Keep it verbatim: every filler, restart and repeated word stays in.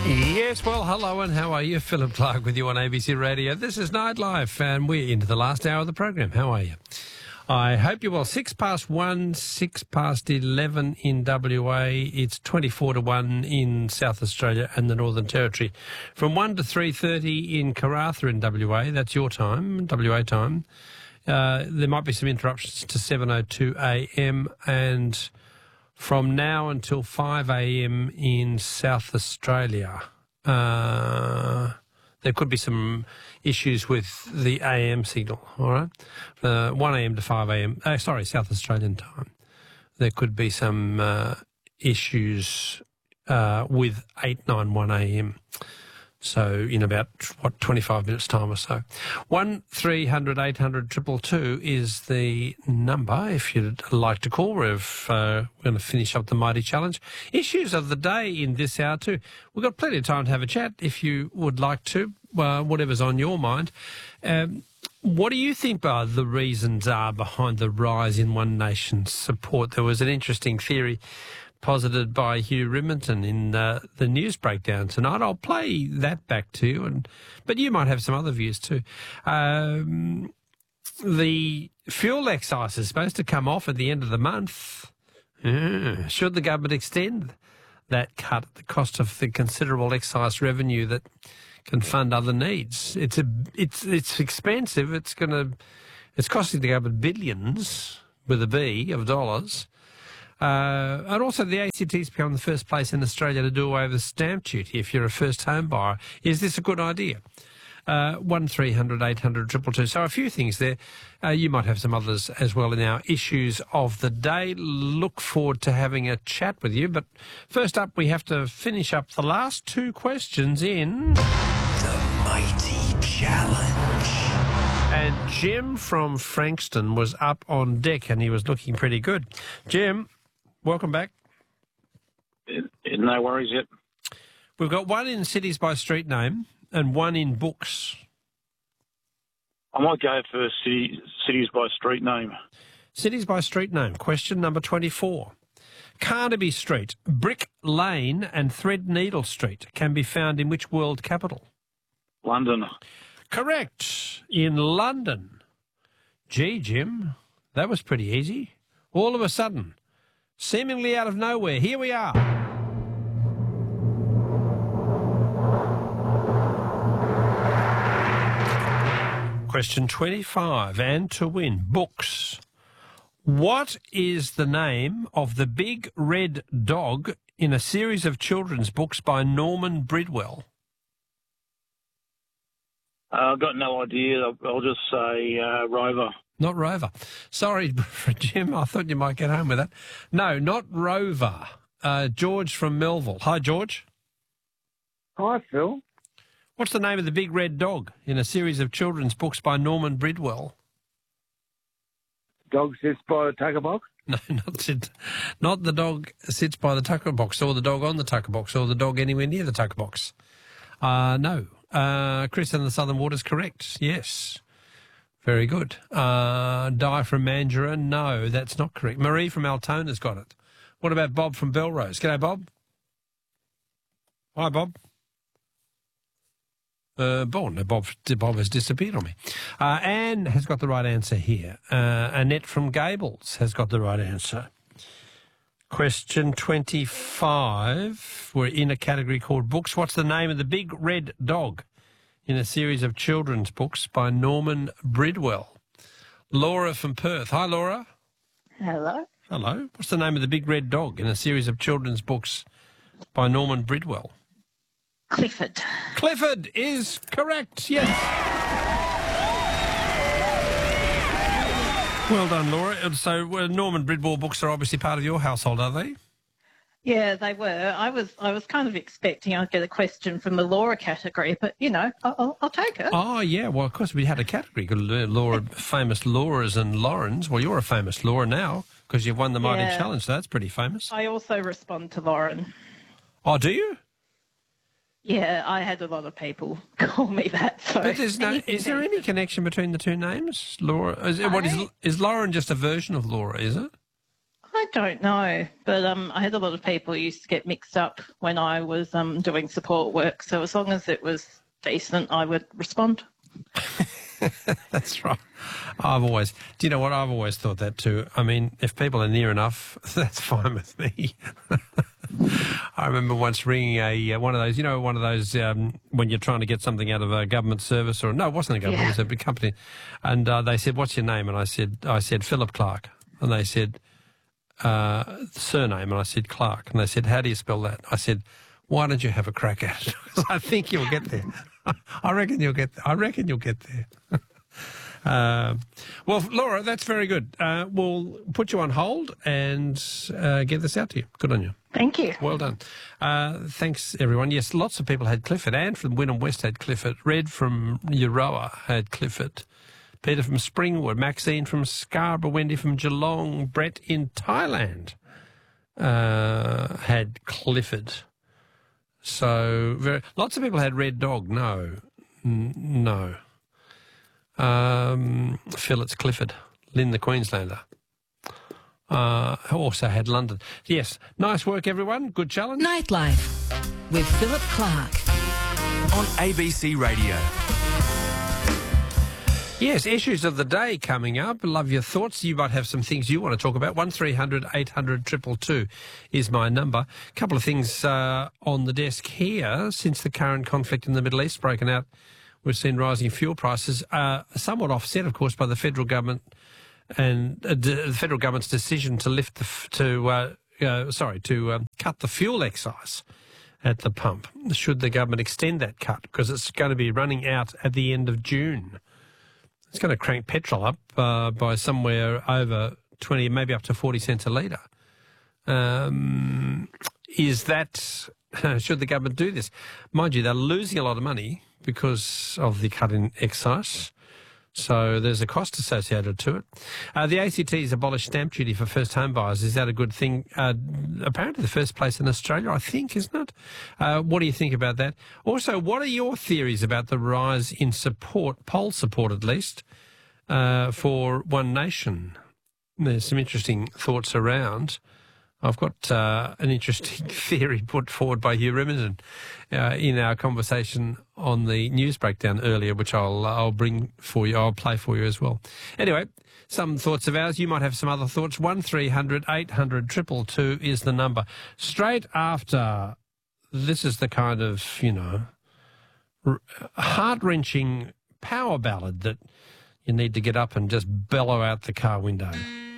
Yes, well, hello and how are you? Philip Clark with you on A B C Radio. This is Nightlife and we're into the last hour of the program. How are you? I hope you're well. Six past one, six past eleven in W A. It's twenty-four to one in South Australia and the Northern Territory. From one to three thirty in Karratha in W A. That's your time, W A time. Uh, there might be some interruptions to seven oh two a m and from now until five a m in South Australia. Uh, there could be some issues with the A M signal, all right? Uh, one a m to five a m, uh, sorry, South Australian time. There could be some uh, issues uh, with eight ninety-one a m. So in about, what, twenty-five minutes' time or so. one three hundred eight hundred two two two is the number if you'd like to call. We're, uh, we're going to finish up the Mighty Challenge. Issues of the day in this hour too. We've got plenty of time to have a chat if you would like to, uh, whatever's on your mind. Um, what do you think are the reasons are behind the rise in One Nation's support? There was an interesting theory posited by Hugh Riminton in uh, the news breakdown tonight. I'll play that back to you, and but you might have some other views too. Um, the fuel excise is supposed to come off at the end of the month. Uh, should the government extend that cut at the cost of the considerable excise revenue that can fund other needs? It's a it's it's expensive. It's going to it's costing the government billions with a B of dollars. Uh, and also the A C T's become the first place in Australia to do away with stamp duty if you're a first home buyer. Is this a good idea? Uh, one three hundred eight hundred two two two. So a few things there. Uh, you might have some others as well in our issues of the day. Look forward to having a chat with you. But first up, we have to finish up the last two questions in The Mighty Challenge. And Jim from Frankston was up on deck and he was looking pretty good. Jim, welcome back. No worries yet. We've got one in cities by street name and one in books. I might go for city, cities by street name. Cities by street name. Question number twenty-four. Carnaby Street, Brick Lane and Threadneedle Street can be found in which world capital? London. Correct. In London. Gee, Jim, that was pretty easy. All of a sudden, seemingly out of nowhere, here we are. Question twenty-five, and to win, books. What is the name of the big red dog in a series of children's books by Norman Bridwell? Uh, I've got no idea. I'll, I'll just say uh, Rover. Not Rover. Sorry, Jim, I thought you might get home with that. No, not Rover. Uh, George from Melville. Hi, George. Hi, Phil. What's the name of the big red dog in a series of children's books by Norman Bridwell? Dog sits by the tucker box? No, not sit, not the dog sits by the tucker box, or the dog on the tucker box, or the dog anywhere near the tucker box. Uh, no. Uh, Chris in the Southern Waters, correct. Yes. Very good. Uh, Di from Mandurah, no, that's not correct. Marie from Altona's got it. What about Bob from Belrose? G'day, Bob. Hi, Bob. Uh, Bob, no, Bob, Bob has disappeared on me. Uh, Anne has got the right answer here. Uh, Annette from Gables has got the right answer. Question twenty-five. We're in a category called books. What's the name of the big red dog in a series of children's books by Norman Bridwell? Laura from Perth. Hi, Laura. Hello. Hello. What's the name of the big red dog in a series of children's books by Norman Bridwell? Clifford. Clifford is correct, yes. Well done, Laura. So uh, Norman Bridwell books are obviously part of your household, are they? Yeah, they were. I was I was kind of expecting I'd get a question from the Laura category, but, you know, I'll, I'll take it. Oh, yeah. Well, of course, we had a category called uh, Laura, famous Lauras and Laurens. Well, you're a famous Laura now because you've won the Mighty Yeah. Challenge, so that's pretty famous. I also respond to Lauren. Oh, do you? Yeah, I had a lot of people call me that. So But there's no, is there any connection between the two names? Laura, is, it, what is, is Lauren just a version of Laura, is it? I don't know, but um, I had a lot of people who used to get mixed up when I was um, doing support work. So as long as it was decent, I would respond. That's right. I've always, do you know what? I've always thought that too. I mean, if people are near enough, that's fine with me. I remember once ringing a uh, one of those, you know, one of those um, when you're trying to get something out of a government service, or no, it wasn't a government, Yeah. it was a big company, and uh, they said, "What's your name?" And I said, "I said Philip Clark," and they said, uh, "Surname," and I said Clark, and they said, "How do you spell that?" I said, "Why don't you have a crack at it?" Because I think you'll get there. I reckon you'll get. I reckon you'll get there. Uh, well, Laura, that's very good. Uh, we'll put you on hold and uh, get this out to you. Good on you. Thank you. Well done. Uh, thanks, everyone. Yes, lots of people had Clifford. Anne from Wynnum West had Clifford. Red from Euroa had Clifford. Peter from Springwood. Maxine from Scarborough. Wendy from Geelong. Brett in Thailand uh, had Clifford. So very, lots of people had Red Dog. No. N- no. Um, Phil, it's Clifford. Lynn, the Queenslander. Uh, also had London. Yes, nice work, everyone. Good challenge. Nightlife with Philip Clark. On A B C Radio. Yes, issues of the day coming up. Love your thoughts. You might have some things you want to talk about. one three hundred eight hundred two two two is my number. A couple of things uh, on the desk here. Since the current conflict in the Middle East broken out, we've seen rising fuel prices, uh, somewhat offset, of course, by the federal government and uh, d- the federal government's decision to lift the f- to uh, uh, sorry to um, cut the fuel excise at the pump. Should the government extend that cut, because it's going to be running out at the end of June? It's going to crank petrol up uh, by somewhere over twenty, maybe up to forty cents a litre. Um, is that should the government do this? Mind you, they're losing a lot of money because of the cut in excise. So there's a cost associated to it. Uh, the A C T's abolished stamp duty for first home buyers. Is that a good thing? Uh, apparently the first place in Australia, I think, isn't it? Uh, what do you think about that? Also, what are your theories about the rise in support, poll support at least, uh, for One Nation? There's some interesting thoughts around. I've got uh, an interesting theory put forward by Hugh Remington uh, in our conversation on the news breakdown earlier, which I'll I'll bring for you. I'll play for you as well. Anyway, some thoughts of ours. You might have some other thoughts. One three hundred eight hundred two two two is the number. Straight after, this is the kind of, you know, heart-wrenching power ballad that you need to get up and just bellow out the car window.